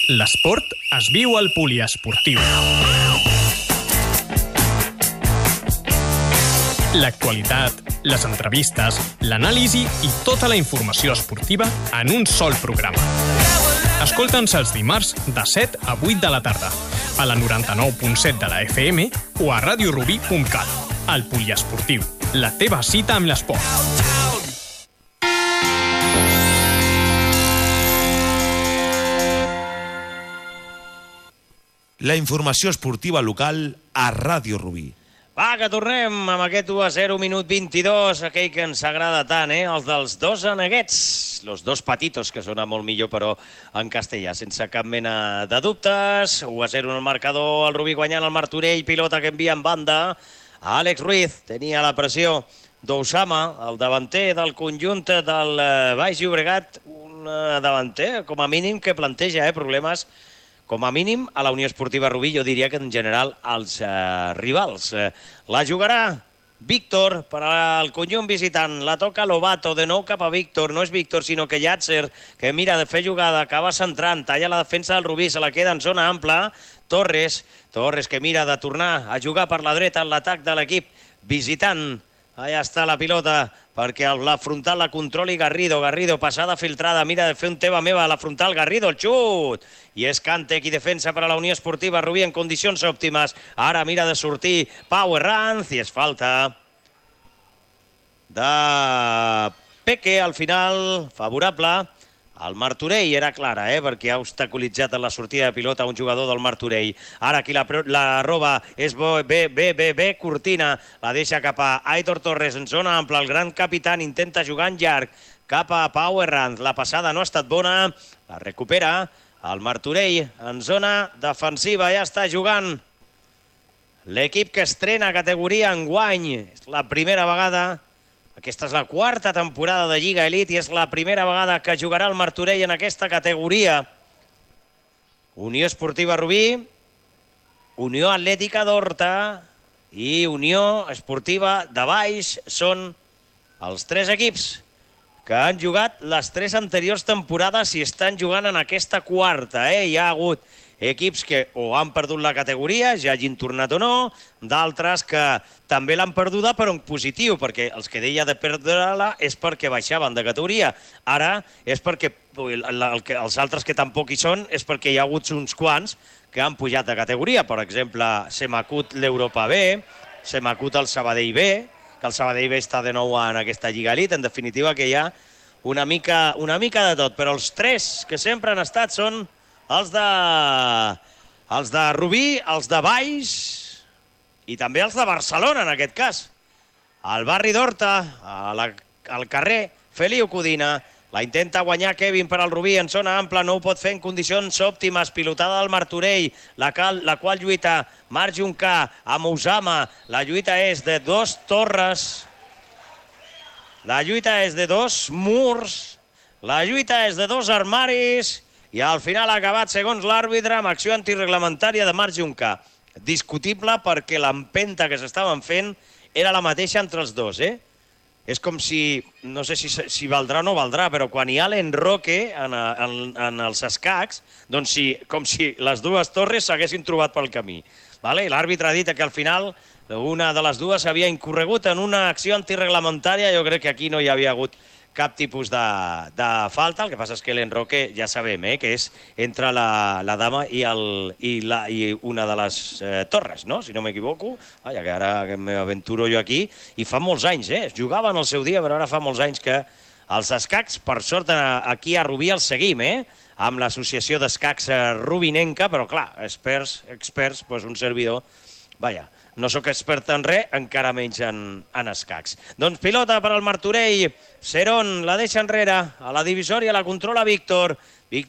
L'esport es viu al poliesportiu. L'actualitat, les entrevistes, l'anàlisi i tota la informació esportiva en un sol programa. Escolta'ns els dimarts de 7 a 8 de la tarda, a la 99.7 de la FM o a radiorubí.cat. El poliesportiu, la teva cita amb l'esport. La informació esportiva local a Ràdio Rubí. Va, que tornem amb aquest 1-0, minut 22, aquell que ens agrada tant, els dels dos aneguets, los dos patitos, que sona molt millor, però en castellà, sense cap mena de dubtes. 1-0 en el marcador, el Rubí guanyant el Martorell, pilota que envia en banda. Àlex Ruiz tenia la pressió d'Osama, el davanter del conjunt del Baix Llobregat, un davanter, com a mínim, que planteja problemes, com a mínim, a la Unió Esportiva Rubí, jo diria que en general als rivals. La jugarà Víctor per al conjunt visitant. La toca Lobato, de nou cap a Víctor. No és Víctor, sinó que Llàtzer, que mira de fer jugada, acaba centrant, talla la defensa del Rubí, se la queda en zona ampla. Torres que mira de tornar a jugar per la dreta en l'atac de l'equip visitant. Allà està la pilota perquè la frontal la controli Garrido. Garrido, passada filtrada, mira de fer un teva meva a la frontal. Garrido, el xut! I és Cante qui defensa per a la Unió Esportiva Rubí en condicions òptimes. Ara mira de sortir Pau Herranz i és falta de Peque al final, favorable. El Martorell era clara, perquè ha obstaculitzat en la sortida de pilota un jugador del Martorell. Ara aquí la roba és bé, Cortina. La deixa cap a Aitor Torres en zona ampla. El gran capitán intenta jugar en llarg cap a Pau Herranz. La passada no ha estat bona. La recupera el Martorell en zona defensiva. Ja està jugant l'equip que estrena categoria enguany. És la primera vegada. Aquesta és la quarta temporada de Lliga Elite i és la primera vegada que jugarà el Martorell en aquesta categoria. Unió Esportiva Rubí, Unió Atlètica d'Horta i Unió Esportiva de Baix són els tres equips que han jugat les tres anteriors temporades i estan jugant en aquesta quarta. Hi ha hagut equips que o han perdut la categoria, ja hagin tornat o no, d'altres que també l'han perduda però en positiu, perquè els que deia de perdre-la és perquè baixaven de categoria. Ara és perquè els altres que tampoc hi són és perquè hi ha hagut uns quants que han pujat de categoria. Per exemple, se m'acut l'Europa B, se m'acut el Sabadell B, que el Sabadell B està de nou en aquesta Lliga Elite. En definitiva, que hi ha una mica de tot, però els tres que sempre han estat són els de Rubí, els de Baix i també els de Barcelona, en aquest cas. Al barri d'Horta, al carrer Feliu Codina, la intenta guanyar Kevin per al Rubí en zona ampla, no ho pot fer en condicions òptimes, pilotada del Martorell, la qual lluita Marc Juncà amb Osama. La lluita és de dos torres, la lluita és de dos murs, la lluita és de dos armaris i al final ha acabat, segons l'àrbitre, amb acció antireglamentària de Marc Juncà. Discutible perquè l'empenta que s'estaven fent era la mateixa entre els dos, És com si, no sé si valdrà o no valdrà, però quan hi ha l'enroque en els escacs, doncs com si les dues torres s'haguessin trobat pel camí. L'àrbitre ha dit que al final una de les dues havia incorregut en una acció antireglamentària. Jo crec que aquí no hi havia hagut cap tipus de falta. El que passa és que l'enroque ja sabem que és entre la dama i una de les torres, no? Si no m'equivoco. Vaja, que ara m'aventuro jo aquí. I fa molts anys, es jugaven al seu dia, però ara fa molts anys que els escacs, per sort, aquí a Rubí els seguim, amb l'associació d'escacs rubinenca, però clar, experts, doncs un servidor, vaja, no sóc expert en res, encara menys en escacs. Doncs pilota per al Martorell. Serón la deixa enrere. A la divisòria la controla Víctor.